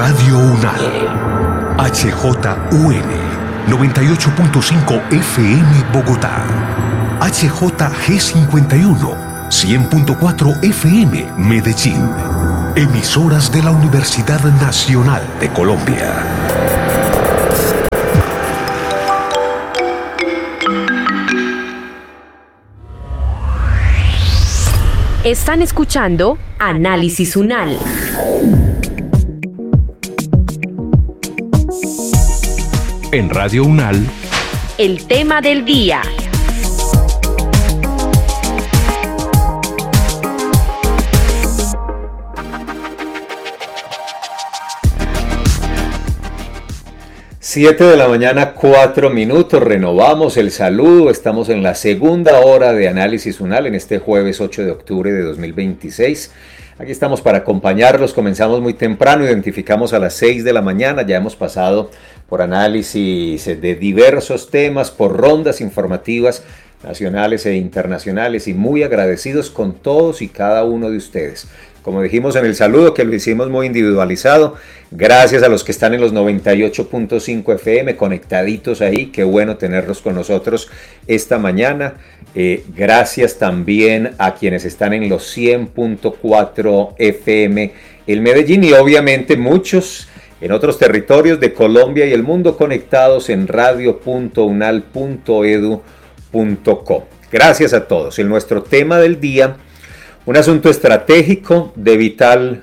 Radio UNAL, HJUN 98.5 FM Bogotá, HJG51 100.4 FM Medellín, emisoras de la Universidad Nacional de Colombia. Están escuchando Análisis UNAL. En Radio UNAL, el tema del día. Siete de la mañana, 4 minutos, renovamos el saludo, estamos en la segunda hora de Análisis UNAL en este jueves 8 de octubre de 2026. Aquí estamos para acompañarlos, comenzamos muy temprano, identificamos a las 6 de la mañana, ya hemos pasado por análisis de diversos temas, por rondas informativas nacionales e internacionales y muy agradecidos con todos y cada uno de ustedes. Como dijimos en el saludo, que lo hicimos muy individualizado, gracias a los que están en los 98.5 FM, conectaditos ahí, qué bueno tenerlos con nosotros esta mañana. Gracias también a quienes están en los 100.4 FM en Medellín y obviamente muchos en otros territorios de Colombia y el mundo conectados en radio.unal.edu.co. Gracias a todos. En nuestro tema del día, un asunto estratégico de vital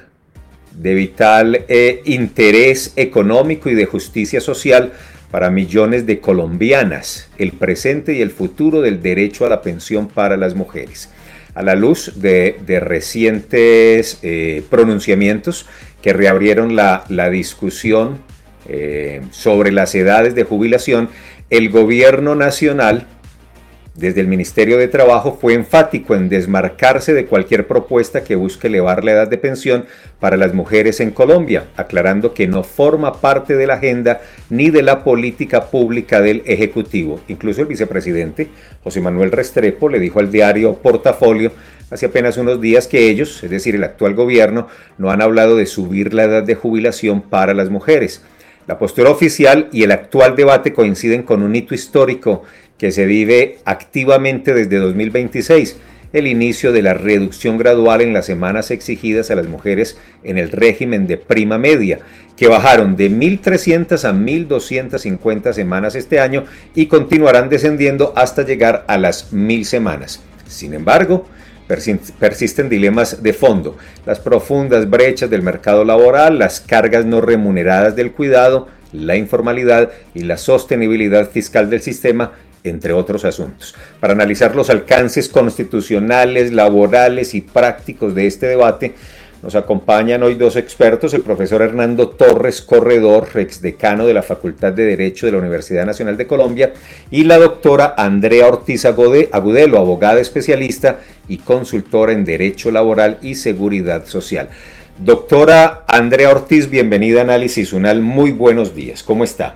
interés económico y de justicia social para millones de colombianas, el presente y el futuro del derecho a la pensión para las mujeres. A la luz de recientes pronunciamientos que reabrieron la discusión sobre las edades de jubilación, el gobierno nacional, desde el Ministerio de Trabajo, fue enfático en desmarcarse de cualquier propuesta que busque elevar la edad de pensión para las mujeres en Colombia, aclarando que no forma parte de la agenda ni de la política pública del Ejecutivo. Incluso el vicepresidente José Manuel Restrepo le dijo al diario Portafolio hace apenas unos días que ellos, es decir, el actual gobierno, no han hablado de subir la edad de jubilación para las mujeres. La postura oficial y el actual debate coinciden con un hito histórico que se vive activamente desde 2026, el inicio de la reducción gradual en las semanas exigidas a las mujeres en el régimen de prima media, que bajaron de 1.300 a 1.250 semanas este año y continuarán descendiendo hasta llegar a las 1.000 semanas. Sin embargo, persisten dilemas de fondo: las profundas brechas del mercado laboral, las cargas no remuneradas del cuidado, la informalidad y la sostenibilidad fiscal del sistema, entre otros asuntos. Para analizar los alcances constitucionales, laborales y prácticos de este debate, nos acompañan hoy dos expertos: el profesor Hernando Torres Corredor, exdecano de la Facultad de Derecho de la Universidad Nacional de Colombia, y la doctora Andrea Ortiz Agudelo, abogada especialista y consultora en Derecho Laboral y Seguridad Social. Doctora Andrea Ortiz, bienvenida a Análisis UNAL, muy buenos días, ¿cómo está?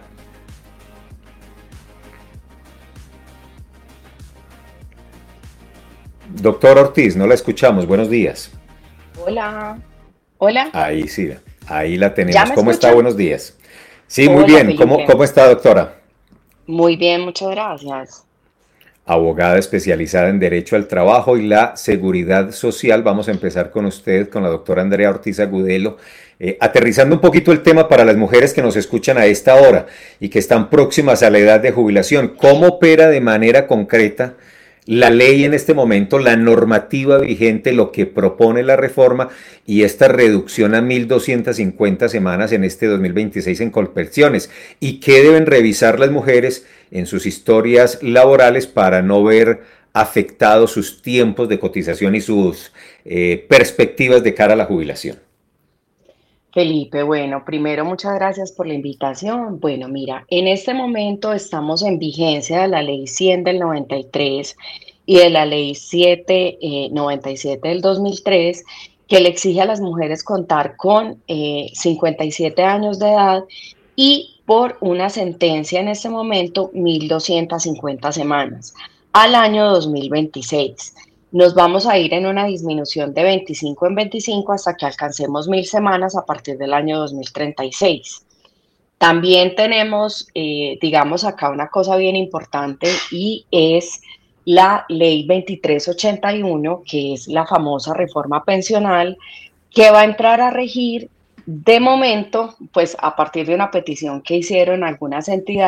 Doctor Ortiz, no la escuchamos, buenos días. Hola. Hola. Ahí sí, ahí la tenemos. ¿Cómo escuchan? está? Buenos días. Sí, Hola, muy bien. Felipe. ¿Cómo está, doctora? Muy bien, muchas gracias. Abogada especializada en Derecho al Trabajo y la Seguridad Social. Vamos a empezar con usted, con la doctora Andrea Ortiz Agudelo, aterrizando un poquito el tema para las mujeres que nos escuchan a esta hora y que están próximas a la edad de jubilación. ¿Cómo opera de manera concreta la ley en este momento, la normativa vigente, lo que propone la reforma y esta reducción a 1.250 semanas en este 2026 en colpensiones? ¿Y qué deben revisar las mujeres en sus historias laborales para no ver afectados sus tiempos de cotización y sus perspectivas de cara a la jubilación? Felipe, bueno, primero muchas gracias por la invitación. Bueno, mira, en este momento estamos en vigencia de la Ley 100 del 93 y de la Ley 797 del 2003, que le exige a las mujeres contar con 57 años de edad y por una sentencia en este momento 1.250 semanas al año 2026. nos vamos a ir en una disminución de 25 en 25 hasta que alcancemos 1.000 semanas a partir del año 2036. También tenemos, digamos, acá una cosa bien importante y es la ley 2381, que es la famosa reforma pensional, que va a entrar a regir de momento, pues a partir de una petición que hicieron algunas entidades